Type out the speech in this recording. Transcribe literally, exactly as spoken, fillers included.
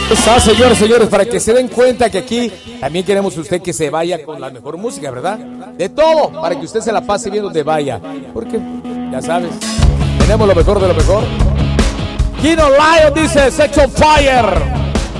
Está, señores, señores, para que se den cuenta que aquí también queremos usted que se vaya con la mejor música, ¿verdad? De todo, para que usted se la pase bien donde vaya. Porque, ya sabes, tenemos lo mejor de lo mejor. Kino Lion dice, Sex on Fire.